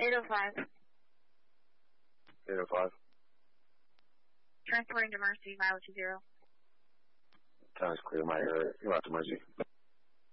805. 805. Transporting to Mercy, mileage 0. Time is clear, my you're out to Mercy.